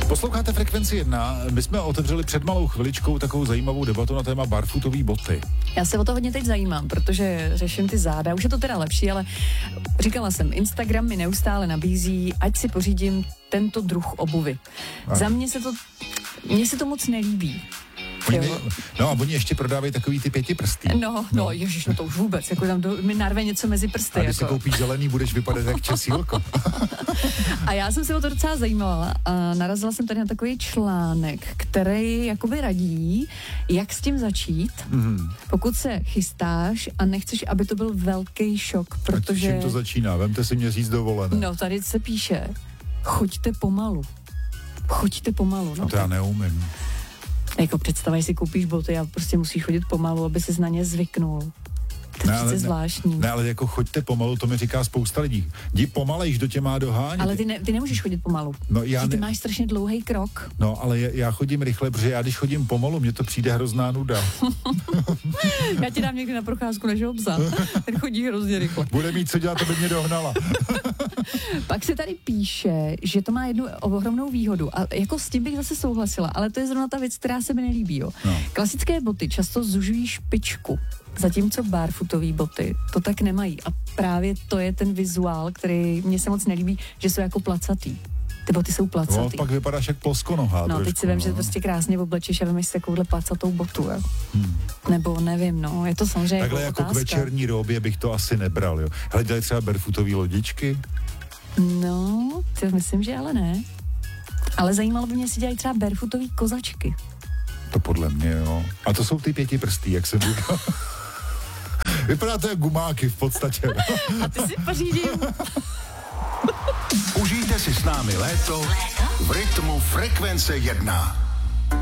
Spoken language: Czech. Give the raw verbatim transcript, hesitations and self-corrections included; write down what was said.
Posloucháte Frekvenci jedna. My jsme otevřeli před malou chviličkou takovou zajímavou debatu na téma barfootové boty. Já se o to hodně teď zajímám, protože řeším ty záda. Už je to teda lepší, ale říkala jsem, Instagram mi neustále nabízí, ať si pořídím tento druh obuvy. Ano. Za mě se to, mně se to moc nelíbí. Oni, no a oni ještě prodávají takový ty pětiprstý. No, no, no ježiš, no to už vůbec, jako tam do, mi narve něco mezi prsty. A když jako. si koupíš zelený, budeš vypadat jak česílko. A já jsem se o to docela zajímala a narazila jsem tady na takový článek, který jakoby radí, jak s tím začít, mm. pokud se chystáš a nechceš, aby to byl velký šok, protože... A čím to začíná? Vemte si měsíc dovolené. No, tady se píše, choďte pomalu. Choďte pomalu. No, a to já neumím. Jako představa, jestli koupíš boty a prostě musíš chodit pomalu, aby ses na ně zvyknul. To je přece zvláštní. Ne, ale jako choďte pomalu, to mi říká spousta lidí. Jdi pomalejš, do tě má dohánět. Ale ty, ne, ty nemůžeš chodit pomalu. No, já ty ne... máš strašně dlouhý krok. No, ale já, já chodím rychle, protože já když chodím pomalu, mně to přijde hrozná nuda. Já ti dám někdy na procházku našeho psa. Ten chodí hrozně rychle. Bude mít co dělat, aby mě dohnala. Pak se tady píše, že to má jednu ohromnou výhodu. A jako s tím bych zase souhlasila, ale to je zrovna ta věc, která se mi nelíbí. Jo. No. Klasické boty často zužují špičku, zatímco barefootové boty to tak nemají. A právě to je ten vizuál, který mě se moc nelíbí, že jsou jako placatý. Ty boty jsou placatý. No, pak vypadáš jak ploskonohá. No, trošku, teď si vím, no. že prostě krásně oblečíš a vymyš si takovouhle placatou botu. Jo. Hmm. Nebo nevím, no, je to samozřejmě takhle jako, jako k večerní robě bych to asi nebral, jo. Hele, dělají třeba barefootové lodičky? No, to myslím, že ale ne. Ale zajímalo by mě, jestli dělají třeba barefootové kozačky. To podle mě, jo. A to jsou ty pětiprstý, jak jsem říkal. Vypadá to jak gumáky v podstatě. A ty si pořídím. Užijte si s námi léto v rytmu Frekvence jedna.